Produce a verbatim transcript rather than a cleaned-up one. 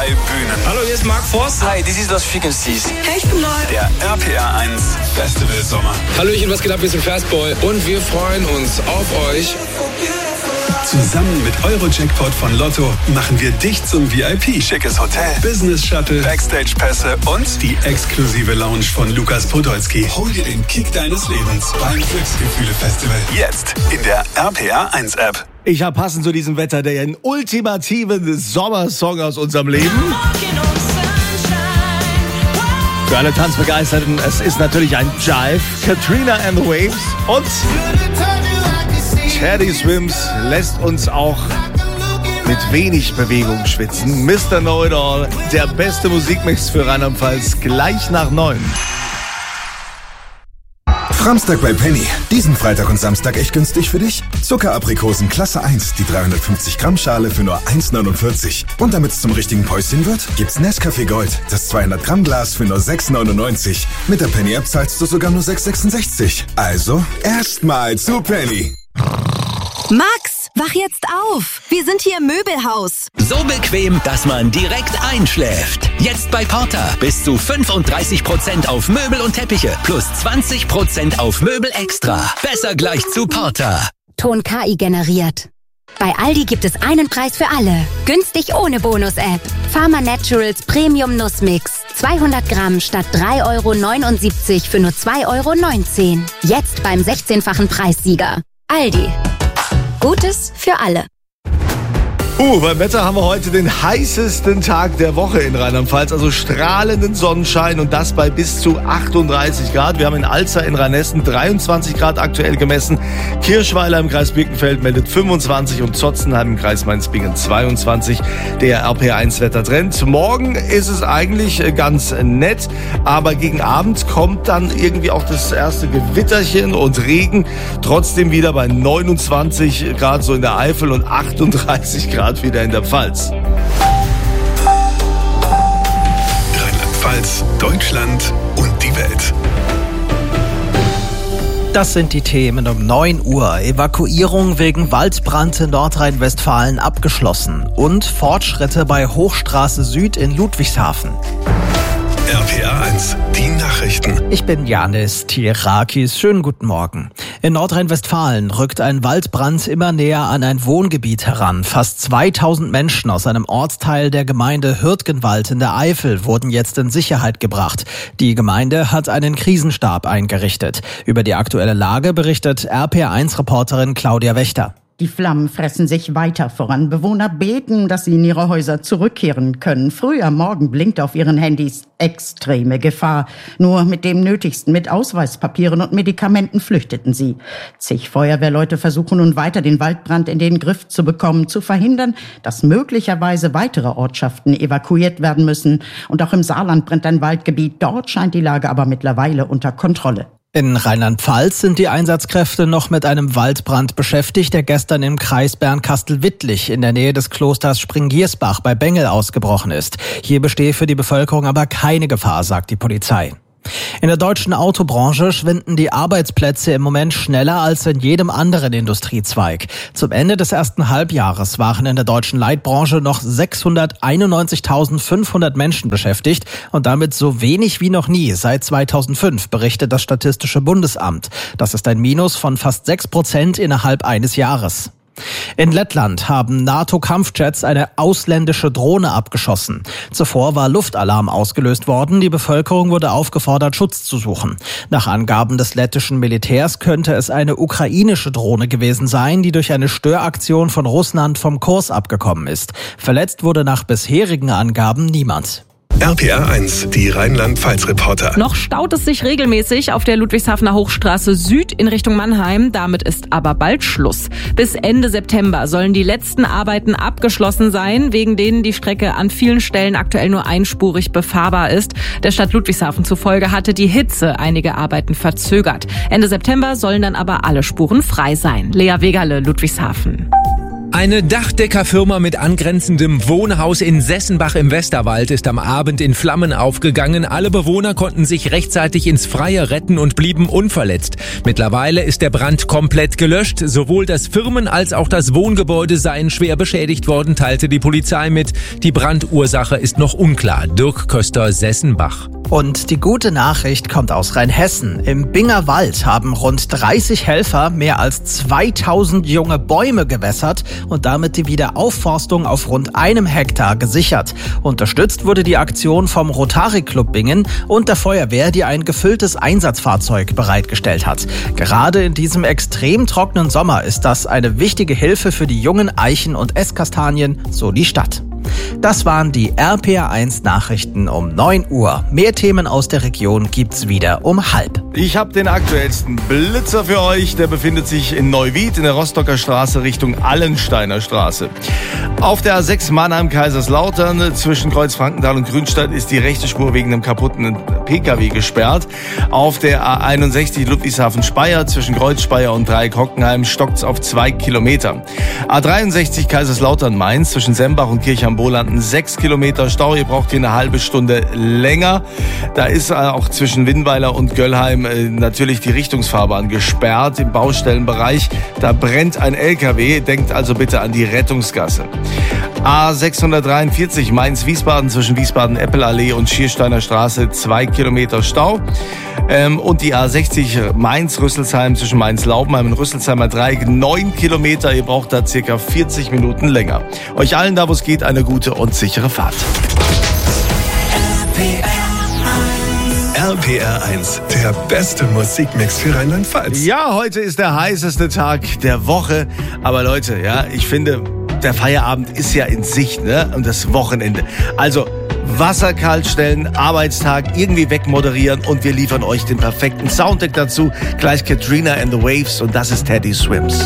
Bühnen. Hallo, hier ist Mark Forster. Hi, this is Los Frequencies. Hey, ich bin Neu. Der R P R eins Festival Sommer. Hallöchen, was geht ab? Wir sind Fastboy und wir freuen uns auf euch. Zusammen mit Euro-Jackpot von Lotto machen wir dich zum V I P. Schickes Hotel, Business-Shuttle, Backstage-Pässe und die exklusive Lounge von Lukas Podolski. Hol dir den Kick deines Lebens beim Glücksgefühle-Festival. Jetzt in der R P R eins App. Ich habe passend zu diesem Wetter den ultimativen Sommersong aus unserem Leben. Für alle Tanzbegeisterten, es ist natürlich ein Jive. Katrina and the Waves und Teddy Swims lässt uns auch mit wenig Bewegung schwitzen. Mister Know-It-All, der beste Musikmix für Rheinland-Pfalz, gleich nach neun. Samstag bei Penny. Diesen Freitag und Samstag echt günstig für dich. Zuckeraprikosen Klasse eins, die dreihundertfünfzig Gramm Schale für nur eins neunundvierzig. Und damit es zum richtigen Päuschen wird, gibt's Nescafé Gold, das zweihundert Gramm Glas für nur sechs neunundneunzig. Mit der Penny App zahlst du sogar nur sechs sechsundsechzig. Also erstmal zu Penny. Max, wach jetzt auf. Wir sind hier im Möbelhaus. So bequem, dass man direkt einschläft. Jetzt bei Porter bis zu fünfunddreißig Prozent auf Möbel und Teppiche plus zwanzig Prozent auf Möbel extra. Besser gleich zu Porter. Ton K I generiert. Bei Aldi gibt es einen Preis für alle. Günstig ohne Bonus-App. Pharma Naturals Premium Nussmix. zweihundert Gramm statt drei Euro neunundsiebzig für nur zwei Euro neunzehn. Jetzt beim sechzehnfachen Preissieger. Aldi. Gutes für alle. Uh, beim Wetter haben wir heute den heißesten Tag der Woche in Rheinland-Pfalz, also strahlenden Sonnenschein und das bei bis zu achtunddreißig Grad. Wir haben in Alzer in Rheinessen dreiundzwanzig Grad aktuell gemessen. Kirchweiler im Kreis Birkenfeld meldet fünfundzwanzig und Zotzenheim im Kreis Mainz-Bingen zweiundzwanzig. Der R P R eins Wettertrend. Morgen ist es eigentlich ganz nett, aber gegen Abend kommt dann irgendwie auch das erste Gewitterchen und Regen. Trotzdem wieder bei neunundzwanzig Grad so in der Eifel und achtunddreißig Grad wieder in der Pfalz. Rheinland-Pfalz, Deutschland und die Welt. Das sind die Themen um neun Uhr. Evakuierung wegen Waldbrand in Nordrhein-Westfalen abgeschlossen. Und Fortschritte bei Hochstraße Süd in Ludwigshafen. R P R eins, die Nachrichten. Ich bin Janis Tierakis. Schönen guten Morgen. In Nordrhein-Westfalen rückt ein Waldbrand immer näher an ein Wohngebiet heran. Fast zweitausend Menschen aus einem Ortsteil der Gemeinde Hürtgenwald in der Eifel wurden jetzt in Sicherheit gebracht. Die Gemeinde hat einen Krisenstab eingerichtet. Über die aktuelle Lage berichtet R P R eins Reporterin Claudia Wächter. Die Flammen fressen sich weiter voran. Bewohner beten, dass sie in ihre Häuser zurückkehren können. Früh am Morgen blinkt auf ihren Handys extreme Gefahr. Nur mit dem Nötigsten, mit Ausweispapieren und Medikamenten flüchteten sie. Zig Feuerwehrleute versuchen nun weiter, den Waldbrand in den Griff zu bekommen, zu verhindern, dass möglicherweise weitere Ortschaften evakuiert werden müssen. Und auch im Saarland brennt ein Waldgebiet. Dort scheint die Lage aber mittlerweile unter Kontrolle. In Rheinland-Pfalz sind die Einsatzkräfte noch mit einem Waldbrand beschäftigt, der gestern im Kreis Bernkastel-Wittlich in der Nähe des Klosters Springgiersbach bei Bengel ausgebrochen ist. Hier bestehe für die Bevölkerung aber keine Gefahr, sagt die Polizei. In der deutschen Autobranche schwinden die Arbeitsplätze im Moment schneller als in jedem anderen Industriezweig. Zum Ende des ersten Halbjahres waren in der deutschen Leitbranche noch sechshunderteinundneunzigtausendfünfhundert Menschen beschäftigt und damit so wenig wie noch nie seit zweitausendfünf, berichtet das Statistische Bundesamt. Das ist ein Minus von fast sechs Prozent innerhalb eines Jahres. In Lettland haben NATO-Kampfjets eine ausländische Drohne abgeschossen. Zuvor war Luftalarm ausgelöst worden. Die Bevölkerung wurde aufgefordert, Schutz zu suchen. Nach Angaben des lettischen Militärs könnte es eine ukrainische Drohne gewesen sein, die durch eine Störaktion von Russland vom Kurs abgekommen ist. Verletzt wurde nach bisherigen Angaben niemand. R P R eins, die Rheinland-Pfalz-Reporter. Noch staut es sich regelmäßig auf der Ludwigshafener Hochstraße Süd in Richtung Mannheim. Damit ist aber bald Schluss. Bis Ende September sollen die letzten Arbeiten abgeschlossen sein, wegen denen die Strecke an vielen Stellen aktuell nur einspurig befahrbar ist. Der Stadt Ludwigshafen zufolge hatte die Hitze einige Arbeiten verzögert. Ende September sollen dann aber alle Spuren frei sein. Lea Wegerle, Ludwigshafen. Eine Dachdeckerfirma mit angrenzendem Wohnhaus in Sessenbach im Westerwald ist am Abend in Flammen aufgegangen. Alle Bewohner konnten sich rechtzeitig ins Freie retten und blieben unverletzt. Mittlerweile ist der Brand komplett gelöscht. Sowohl das Firmen- als auch das Wohngebäude seien schwer beschädigt worden, teilte die Polizei mit. Die Brandursache ist noch unklar. Dirk Köster, Sessenbach. Und die gute Nachricht kommt aus Rheinhessen. Im Binger Wald haben rund dreißig Helfer mehr als zweitausend junge Bäume gewässert und damit die Wiederaufforstung auf rund einem Hektar gesichert. Unterstützt wurde die Aktion vom Rotary Club Bingen und der Feuerwehr, die ein gefülltes Einsatzfahrzeug bereitgestellt hat. Gerade in diesem extrem trockenen Sommer ist das eine wichtige Hilfe für die jungen Eichen und Esskastanien, so die Stadt. Das waren die R P R eins Nachrichten um neun Uhr. Mehr Themen aus der Region gibt's wieder um halb. Ich habe den aktuellsten Blitzer für euch. Der befindet sich in Neuwied in der Rostocker Straße Richtung Allensteiner Straße. Auf der A sechs Mannheim-Kaiserslautern zwischen Kreuz-Frankenthal und Grünstadt ist die rechte Spur wegen einem kaputten P K W gesperrt. Auf der A einundsechzig Ludwigshafen-Speyer zwischen Kreuz-Speyer und Dreieck-Hockenheim stockt's auf zwei Kilometer. A dreiundsechzig Kaiserslautern-Mainz zwischen Sembach und Kirchheim-Bolanden sechs Kilometer Stau. Ihr braucht hier eine halbe Stunde länger. Da ist auch zwischen Winnweiler und Göllheim äh, natürlich die Richtungsfahrbahn gesperrt im Baustellenbereich. Da brennt ein L K W. Denkt also bitte an die Rettungsgasse. A sechshundertdreiundvierzig Mainz-Wiesbaden zwischen Wiesbaden-Eppelallee und Schiersteiner Straße zwei Kilometer Stau. Ähm, und die A sechzig Mainz-Rüsselsheim zwischen Mainz-Laubenheim und Rüsselsheimer Dreieck neun Kilometer. Ihr braucht da circa vierzig Minuten länger. Euch allen da, wo es geht, eine gute und sichere Fahrt. R P R eins, der beste Musikmix für Rheinland-Pfalz. Ja, heute ist der heißeste Tag der Woche. Aber Leute, ja, ich finde, der Feierabend ist ja in Sicht, ne? Und das Wochenende. Also Wasser kalt stellen, Arbeitstag irgendwie wegmoderieren und wir liefern euch den perfekten Soundtrack dazu. Gleich Katrina and the Waves und das ist Teddy Swims.